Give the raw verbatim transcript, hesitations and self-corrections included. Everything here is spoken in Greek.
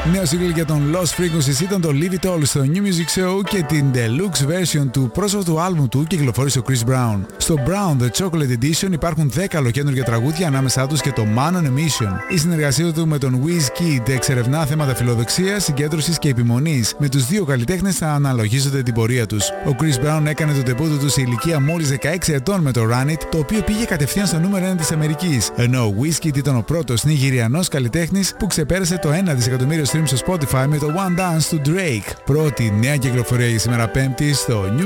Νέο single για τον Lost Frequencies ήταν το Leave It All στο New Music Show και την deluxe version του πρόσφατου άλμπουμ του κυκλοφόρησε ο Chris Brown. Στο Brown The Chocolate Edition υπάρχουν δέκα ολοκέντρια τραγούδια, ανάμεσά τους και το Man on a Mission. Η συνεργασία του με τον Wizkid εξερευνά θέματα φιλοδοξίας, συγκέντρωσης και επιμονής. Με τους δύο καλλιτέχνες θα αναλογίζονται την πορεία τους. Ο Chris Brown έκανε το τεμπούτο του σε ηλικία μόλις δεκαέξι ετών με το Run It, το οποίο πήγε κατευθείαν στο νούμερο ένα της Αμερικής. Ενώ ο Wizkid ήταν ο πρώτος νιγηριανός καλλιτέχνης που ξεπέρασε το ένα δισεκατομμύριο stream στο Spotify με το One Dance του Drake. Πρώτη νέα κυκλοφορία για σήμερα Πέμπτη στο New